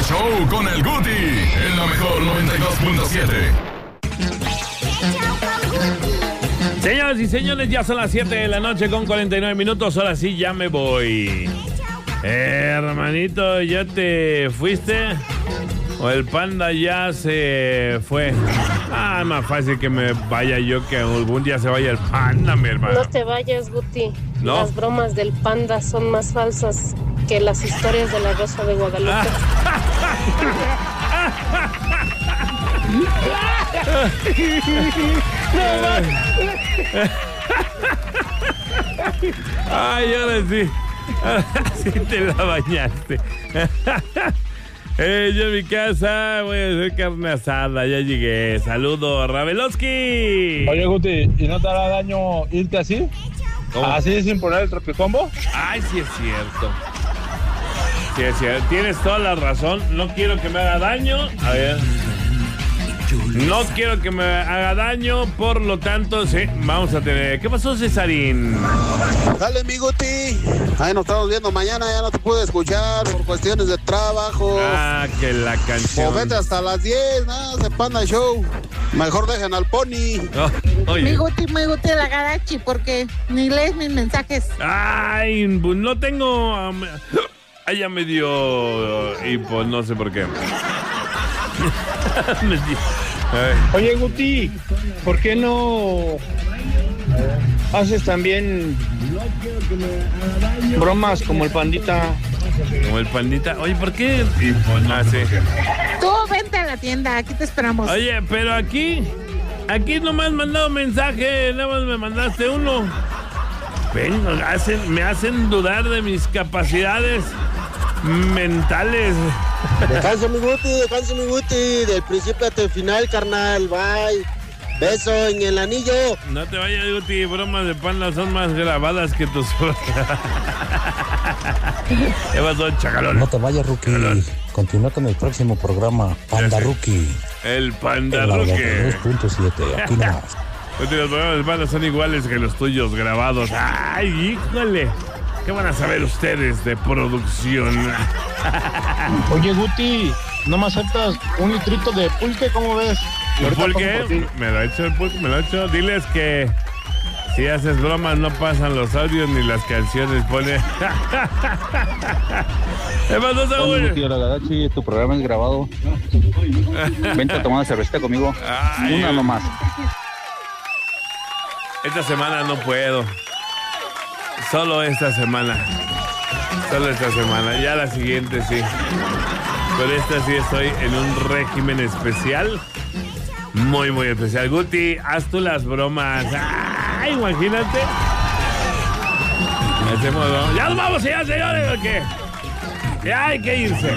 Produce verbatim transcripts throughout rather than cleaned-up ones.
Show con el Guti en la mejor noventa y dos punto siete. Señoras y señores, ya son las siete de la noche con cuarenta y nueve minutos. Ahora sí, ya me voy. Eh, hermanito, ¿ya te fuiste? ¿O el panda ya se fue? Ah, más fácil que me vaya yo que algún día se vaya el panda, mi hermano. No te vayas, Guti. ¿No? Las bromas del panda son más falsas que las historias de la Rosa de Guadalupe. Ay, ahora sí. Ahora sí te la bañaste. Eh, yo en mi casa voy a hacer carne asada. Ya llegué. Saludos, Raveloski. Oye, Guti, ¿y no te hará daño irte así? ¿Cómo? ¿Así sin poner el tropicombo? Ay, sí es cierto. Sí es cierto. Tienes toda la razón. No quiero que me haga daño. A ver. No quiero que me haga daño, por lo tanto, sí, vamos a tener... ¿Qué pasó, Cesarín? Dale, mi Guti. Ahí nos estamos viendo mañana, ya no te pude escuchar por cuestiones de trabajo. Ah, que la canción. O vete hasta las diez, nada, se Panda Show. Mejor dejen al Pony. Oh, oye. Mi Guti, mi Guti la Garachi, porque ni lees mis mensajes. Ay, no tengo... Um, ella me dio... Y pues no sé por qué. Me dio... Oye, Guti, ¿por qué no haces también bromas como el pandita? Como el pandita. Oye, ¿por qué? Y pues no sé. Tú vente a la tienda, aquí te esperamos. Oye, pero aquí... Aquí no me has mandado mensaje, nada más me mandaste uno. Ven, hacen, me hacen dudar de mis capacidades mentales. Descansa, mi Guti, descansa, mi Guti. Del principio hasta el final, carnal. Bye. Beso en el anillo. No te vayas, Guti. Bromas de panda son más grabadas que tus... ¿Qué pasó, chacalón? No te vayas, Rookie. Chacalón. Continúa con el próximo programa, Panda Rookie. El Panda Rookie. dos punto siete, aquí más. Los programas de panda son iguales que los tuyos grabados. ¡Ay, híjole! ¿Qué van a saber ustedes de producción? Oye, Guti, ¿no me aceptas un litrito de pulque? ¿Cómo ves? ¿El pulque? Me lo ha hecho el pulque, me lo ha hecho. Diles que si haces bromas no pasan los audios ni las canciones. Pone... ¿Qué pasó, Saúl? Guti, hola, Gadachi, tu programa es grabado. Vente a tomar una cervecita conmigo. Ay, una nomás. Esta semana no puedo. Solo esta semana. Solo esta semana. Ya la siguiente sí. Pero esta sí estoy en un régimen especial. Muy, muy especial. Guti, haz tú las bromas. ¡Ay, imagínate! Hacemos, ¿no? ¡Ya nos vamos ya, señores! ¿O qué? Ya hay que irse.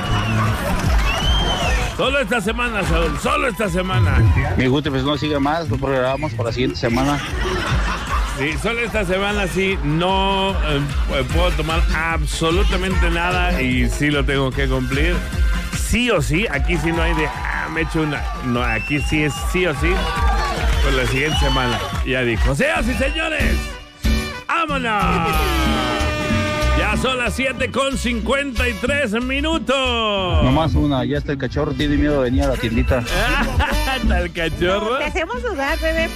Solo esta semana, Saúl. Solo esta semana. Mi Guti, pues no sigue más. Lo programamos para la siguiente semana. Sí, solo esta semana sí no eh, puedo tomar absolutamente nada y sí lo tengo que cumplir. Sí o sí, aquí sí no hay de, ah, me echo una. No, aquí sí es sí o sí. Pues la siguiente semana, ya dijo. Señoras y señores, ¡vámonos! Ya son las siete con cincuenta y tres minutos. Nomás una, ya está el cachorro, tiene miedo de venir a la tiendita. ¿Está el cachorro? Te hacemos dudar, bebé,